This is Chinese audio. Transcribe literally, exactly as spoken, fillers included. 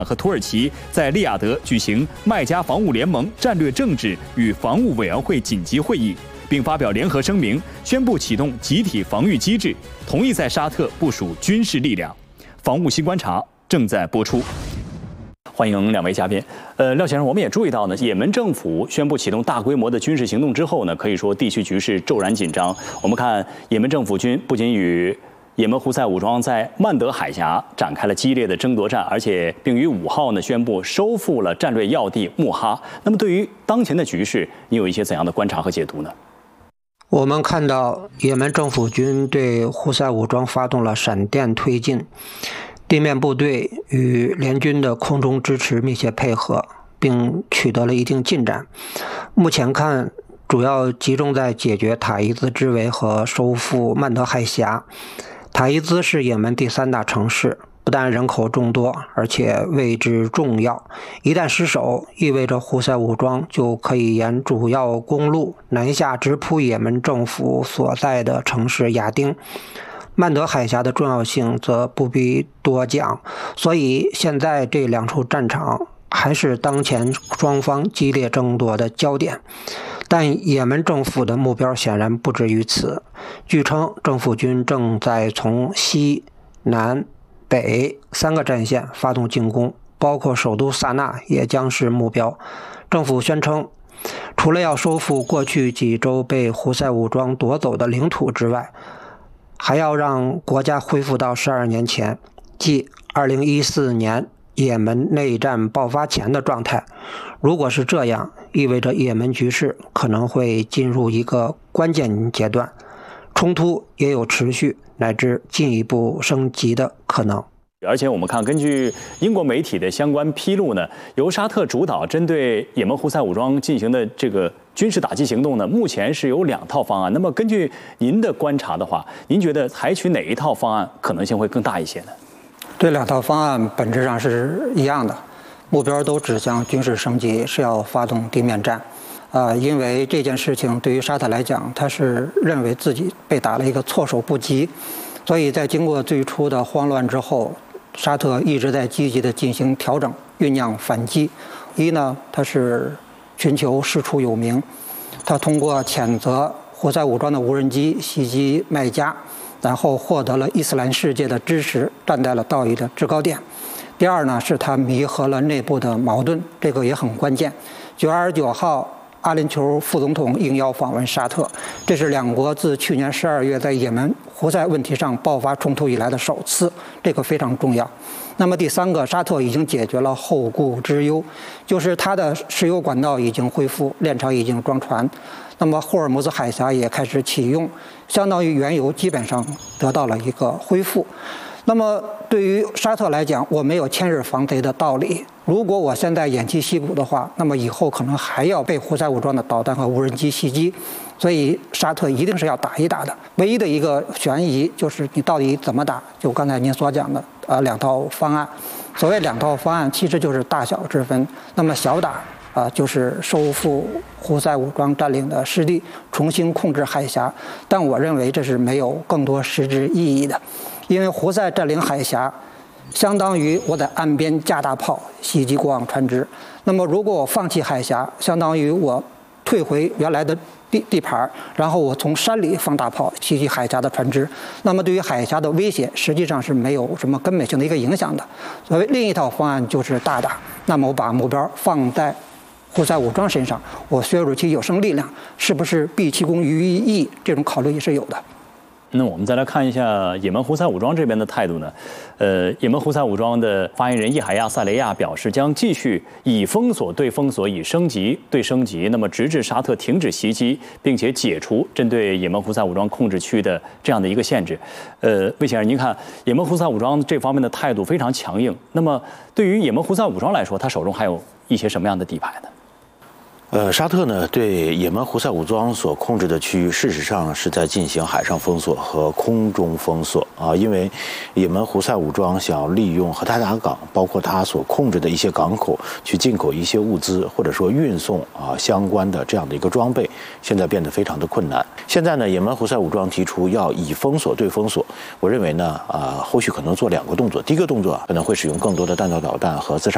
和土耳其在利雅得举行麦加防务联盟战略政治与防务委员会紧急会议，并发表联合声明，宣布启动集体防御机制，同意在沙特部署军事力量。防务新观察正在播出。欢迎两位嘉宾。呃，廖先生，我们也注意到呢，也门政府宣布启动大规模的军事行动之后呢，可以说地区局势骤然紧张。我们看也门政府军不仅与也门胡塞武装在曼德海峡展开了激烈的争夺战，而且并于五号呢宣布收复了战略要地穆哈。那么，对于当前的局势，你有一些怎样的观察和解读呢？ 我们看到也门政府军对胡塞武装发动了闪电推进，地面部队与联军的空中支持密切配合，并取得了一定进展。目前看，主要集中在解决塔伊兹之围和收复曼德海峡。塔伊兹是也门第三大城市，不但人口众多，而且位置重要。一旦失守，意味着胡塞武装就可以沿主要公路南下，直扑也门政府所在的城市亚丁。曼德海峡的重要性则不必多讲，所以现在这两处战场还是当前双方激烈争夺的焦点。但也门政府的目标显然不止于此。据称，政府军正在从西南北三个战线发动进攻，包括首都萨那也将是目标。政府宣称，除了要收复过去几周被胡塞武装夺走的领土之外，还要让国家恢复到十二年前，即二零一四年也门内战爆发前的状态。如果是这样，意味着也门局势可能会进入一个关键阶段，冲突也有持续乃至进一步升级的可能。 而且我们看，根据英国媒体的相关披露呢，由沙特主导针对也门胡塞武装进行的这个军事打击行动呢，目前是有两套方案。那么根据您的观察的话，您觉得采取哪一套方案可能性会更大一些呢？ 这两套方案本质上是一样的，目标都指向军事升级，是要发动地面战。呃，因为这件事情对于沙特来讲，他是认为自己被打了一个措手不及，所以在经过最初的慌乱之后，沙特一直在积极的进行调整，酝酿反击。一呢，他是寻求师出有名，他通过谴责胡塞武装的无人机袭击麦加，然后获得了伊斯兰世界的支持，站在了道义的制高点。第二呢，是他弥合了内部的矛盾，这个也很关键。九月二十九号，阿联酋副总统应邀访问沙特，这是两国自去年十二月在也门胡塞问题上爆发冲突以来的首次，这个非常重要。那么第三个，沙特已经解决了后顾之忧，就是它的石油管道已经恢复，链条已经装船，那么霍尔木兹海峡也开始启用，相当于原油基本上得到了一个恢复。那么对于沙特来讲，我没有千日防贼的道理。如果我现在偃旗息鼓的话，那么以后可能还要被胡塞武装的导弹和无人机袭击，所以沙特一定是要打一打的。唯一的一个悬疑就是你到底怎么打，就刚才您所讲的呃两套方案。所谓两套方案，其实就是大小之分。那么小打啊、呃，就是收复胡塞武装占领的失地，重新控制海峡。但我认为这是没有更多实质意义的，因为胡塞占领海峡，相当于我在岸边架大炮袭击过往船只。那么如果我放弃海峡，相当于我退回原来的地地盘，然后我从山里放大炮袭击海峡的船只。那么对于海峡的威胁，实际上是没有什么根本性的一个影响的。所以另一套方案就是大打。那么我把目标放在胡塞武装身上，我削弱其有生力量，是不是毕其功于一役？这种考虑也是有的。 那我们再来看一下也门胡塞武装这边的态度呢？呃，也门胡塞武装的发言人叶海亚·萨雷亚表示，将继续以封锁对封锁，以升级对升级，那么直至沙特停止袭击，并且解除针对也门胡塞武装控制区的这样的一个限制。呃，魏先生，您看也门胡塞武装这方面的态度非常强硬，那么对于也门胡塞武装来说，他手中还有一些什么样的底牌呢？ 呃，沙特呢对也门胡塞武装所控制的区域，事实上是在进行海上封锁和空中封锁啊，因为也门胡塞武装想要利用荷台达港，包括它所控制的一些港口，去进口一些物资，或者说运送啊相关的这样的一个装备，现在变得非常的困难。现在呢，也门胡塞武装提出要以封锁对封锁，我认为呢，啊，后续可能做两个动作，第一个动作可能会使用更多的弹道导弹和自杀